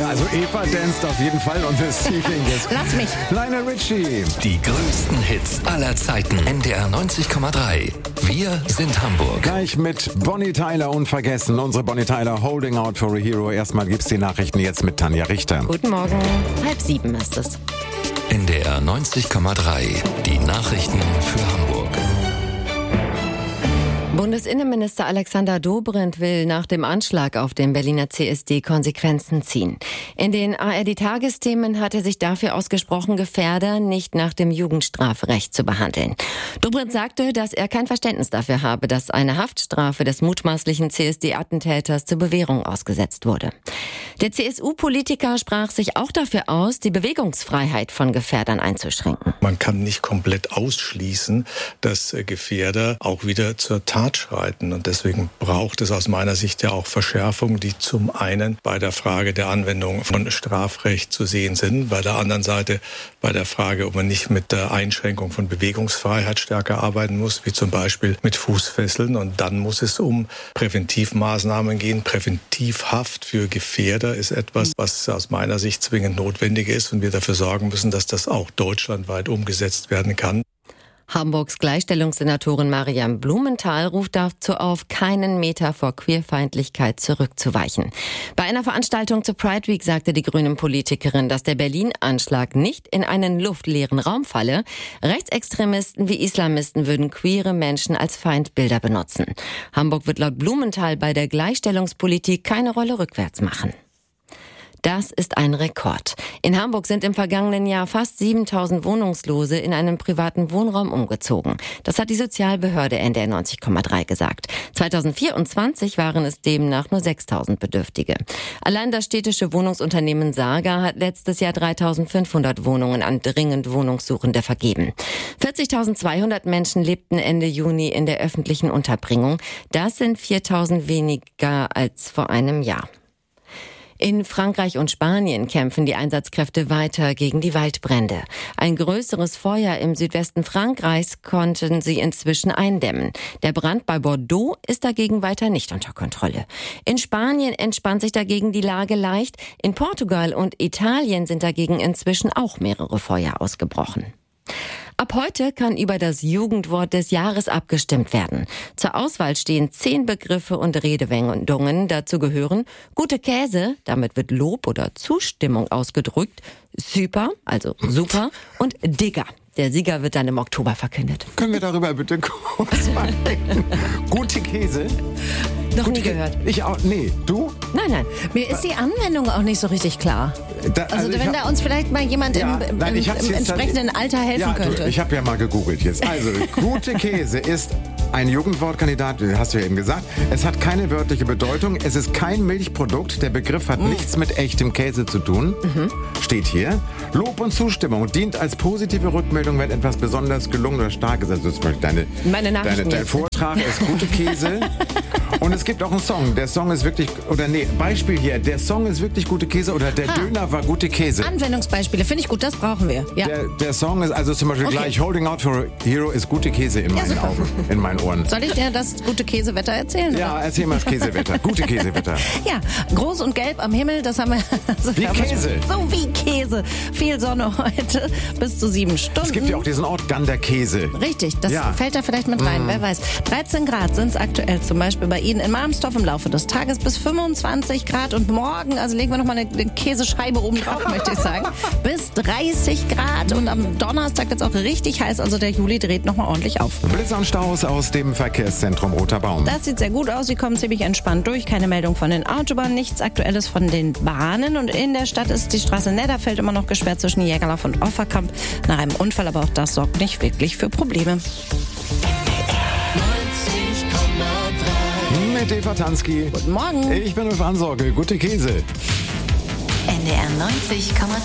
Also Eva danst auf jeden Fall und das Seeking ist. Lass mich. Lionel Richie. Die größten Hits aller Zeiten. NDR 90,3. Wir sind Hamburg. Gleich mit Bonnie Tyler unvergessen. Unsere Bonnie Tyler Holding Out for a Hero. Erstmal gibt's die Nachrichten jetzt mit Tanja Richter. Guten Morgen. 6:30 ist es. NDR 90,3. Die Nachrichten für Hamburg. Bundesinnenminister Alexander Dobrindt will nach dem Anschlag auf den Berliner CSD Konsequenzen ziehen. In den ARD-Tagesthemen hat er sich dafür ausgesprochen, Gefährder nicht nach dem Jugendstrafrecht zu behandeln. Dobrindt sagte, dass er kein Verständnis dafür habe, dass eine Haftstrafe des mutmaßlichen CSD-Attentäters zur Bewährung ausgesetzt wurde. Der CSU-Politiker sprach sich auch dafür aus, die Bewegungsfreiheit von Gefährdern einzuschränken. Man kann nicht komplett ausschließen, dass Gefährder auch wieder zur Tat schreiten. Und deswegen braucht es aus meiner Sicht ja auch Verschärfungen, die zum einen bei der Frage der Anwendung von Strafrecht zu sehen sind, bei der anderen Seite bei der Frage, ob man nicht mit der Einschränkung von Bewegungsfreiheit stärker arbeiten muss, wie zum Beispiel mit Fußfesseln. Und dann muss es um Präventivmaßnahmen gehen. Präventivhaft für Gefährder ist etwas, was aus meiner Sicht zwingend notwendig ist und wir dafür sorgen müssen, dass das auch deutschlandweit umgesetzt werden kann. Hamburgs Gleichstellungssenatorin Mariam Blumenthal ruft dazu auf, keinen Meter vor Queerfeindlichkeit zurückzuweichen. Bei einer Veranstaltung zur Pride Week sagte die Grünen-Politikerin, dass der Berlin-Anschlag nicht in einen luftleeren Raum falle. Rechtsextremisten wie Islamisten würden queere Menschen als Feindbilder benutzen. Hamburg wird laut Blumenthal bei der Gleichstellungspolitik keine Rolle rückwärts machen. Das ist ein Rekord. In Hamburg sind im vergangenen Jahr fast 7.000 Wohnungslose in einen privaten Wohnraum umgezogen. Das hat die Sozialbehörde NDR 90,3 gesagt. 2024 waren es demnach nur 6.000 Bedürftige. Allein das städtische Wohnungsunternehmen Saga hat letztes Jahr 3.500 Wohnungen an dringend Wohnungssuchende vergeben. 40.200 Menschen lebten Ende Juni in der öffentlichen Unterbringung. Das sind 4.000 weniger als vor einem Jahr. In Frankreich und Spanien kämpfen die Einsatzkräfte weiter gegen die Waldbrände. Ein größeres Feuer im Südwesten Frankreichs konnten sie inzwischen eindämmen. Der Brand bei Bordeaux ist dagegen weiter nicht unter Kontrolle. In Spanien entspannt sich dagegen die Lage leicht. In Portugal und Italien sind dagegen inzwischen auch mehrere Feuer ausgebrochen. Ab heute kann über das Jugendwort des Jahres abgestimmt werden. Zur Auswahl stehen 10 Begriffe und Redewendungen. Dazu gehören gute Käse, damit wird Lob oder Zustimmung ausgedrückt, super, also super, und Digger. Der Sieger wird dann im Oktober verkündet. Können wir darüber bitte kurz mal reden? Gute Käse? Noch nie gehört. Ich auch. Nee, du? Nein. Mir ist die Anwendung auch nicht so richtig klar. Also wenn da uns vielleicht mal jemand im entsprechenden Alter helfen könnte. Ich habe ja mal gegoogelt jetzt. Also, gute Käse ist ein Jugendwortkandidat, hast du ja eben gesagt. Es hat keine wörtliche Bedeutung. Es ist kein Milchprodukt. Der Begriff hat nichts mit echtem Käse zu tun. Steht hier. Lob und Zustimmung dient als positive Rückmeldung, wenn etwas besonders gelungen oder stark ist. Also zum Beispiel dein Vortrag ist gute Käse. Und es gibt auch einen Song. Der Song ist wirklich, Beispiel hier. Der Song ist wirklich gute Käse oder der Döner war gute Käse. Anwendungsbeispiele, finde ich gut, das brauchen wir. Ja. Der Song ist also zum Beispiel gleich Holding Out for a Hero ist gute Käse in meinen Augen, in meinen Ohren. Soll ich dir das gute Käsewetter erzählen? Ja, oder? erzähl mal das Käsewetter. Gute Käsewetter. Ja, groß und gelb am Himmel, das haben wir. Wie Käse. So wie Käse. Viel Sonne heute, bis zu 7 Stunden. Es gibt ja auch diesen Ort Ganderkäse. Richtig, das fällt da vielleicht mit rein, wer weiß. 13 Grad sind es aktuell zum Beispiel bei Ihnen in Malmstorf im Laufe des Tages bis 25 Grad und morgen, also legen wir nochmal eine Käsescheibe oben drauf, möchte ich sagen, bis 30 Grad und am Donnerstag wird es auch richtig heiß, also der Juli dreht nochmal ordentlich auf. Blitzer und Staus aus dem Verkehrszentrum Roter Baum. Das sieht sehr gut aus, sie kommen ziemlich entspannt durch, keine Meldung von den Autobahnen, nichts Aktuelles von den Bahnen und in der Stadt ist die Straße Nedderfeld immer noch gesperrt zwischen Jägerlauf und Offerkamp nach einem Unfall, aber auch das sorgt nicht wirklich für Probleme. Mit Eva Tansky. Guten Morgen. Ich bin Ulf Ansorge. Gute Käse. NDR 90,3